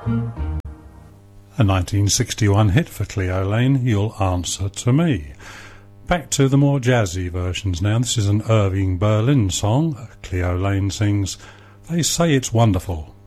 A 1961 hit for Cleo Lane, You'll Answer to Me. Back to the more jazzy versions now. This is an Irving Berlin song. Cleo Lane sings, They Say It's Wonderful.